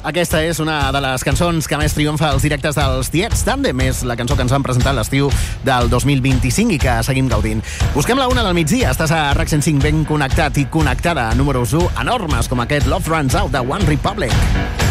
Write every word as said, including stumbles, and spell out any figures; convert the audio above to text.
Aquesta és una de les cançons que més triomfa als directes dels Tietz Tandem. És la cançó que ens van presentar l'estiu del dos mil vint-i-cinc i que seguim gaudint. Busquem la una del migdia. Estàs a RAC cent cinc ben connectat i connectada a números u enormes com aquest Love Runs Out de One Republic.